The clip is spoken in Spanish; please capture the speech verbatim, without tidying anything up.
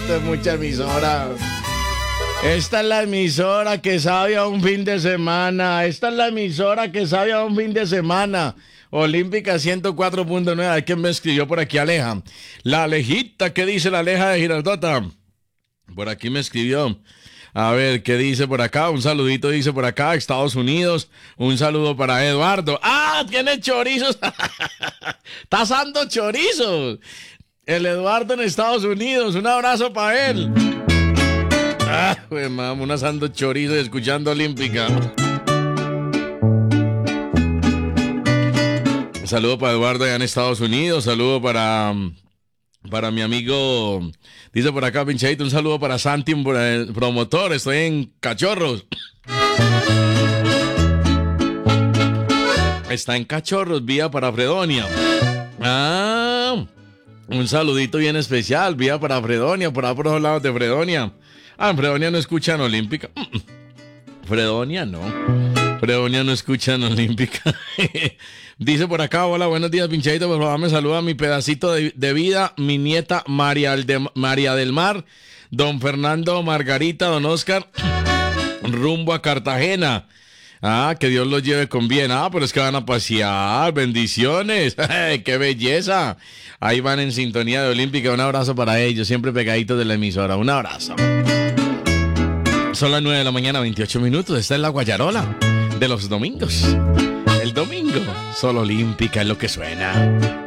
Esto es mucha emisora. Esta es la emisora que sabe a un fin de semana. Esta es la emisora que sabe a un fin de semana. Olímpica ciento cuatro punto nueve. Hay quien me escribió por aquí, Aleja. La Alejita, ¿qué dice la Aleja de Girardota? Por aquí me escribió. A ver, ¿qué dice por acá? Un saludito dice por acá, Estados Unidos. Un saludo para Eduardo. ¡Ah! Tiene chorizos. Está asando chorizos. El Eduardo en Estados Unidos. Un abrazo para él. Ah, güey, mamá, un asando chorizos y escuchando Olímpica. Un saludo para Eduardo allá en Estados Unidos. Saludo para... Para mi amigo, dice por acá, Pinchadito, un saludo para Santi, un promotor, estoy en Cachorros. Está en Cachorros, vía para Fredonia. Ah, un saludito bien especial, vía para Fredonia, por ahí por los lados de Fredonia. Ah, en Fredonia no escuchan Olímpica. Fredonia no. Fredonia no escuchan Olímpica. Dice por acá, hola, buenos días, Pinchadito, por favor me saluda a mi pedacito de, de vida, mi nieta María, de, María del Mar, don Fernando, Margarita, don Oscar, rumbo a Cartagena. Ah, que Dios los lleve con bien. Ah, pero es que van a pasear, bendiciones. ¡Qué belleza! Ahí van en sintonía de Olímpica, un abrazo para ellos, siempre pegaditos de la emisora, un abrazo. Son las nueve de la mañana, veintiocho minutos, esta es la Guayarola de los domingos. El domingo, solo Olímpica es lo que suena.